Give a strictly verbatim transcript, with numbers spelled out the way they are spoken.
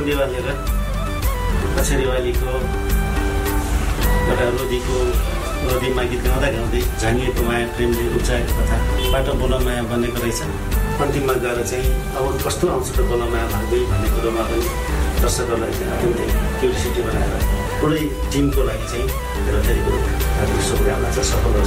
देवालले र कछेरीवालीको एउटा रोदीको रोदीमा गीत गाउँदा गाउँदै झानिएको माया प्रेमले उब्जाएको कथा बाटो बोलमाया बनेको रहेछ। अन्तिममा गएर चाहिँ अब कस्तो आउँछ त बोलमाया भाग्दै भन्ने कुरोमा पनि दर्शकहरूलाई चाहिँ अत्यन्तै क्युरियोसिटी बनाएर पुरै टिमको लागि चाहिँ मेरो धेरै कुरो हार्दिक शुभकामना छ। सफल होस्।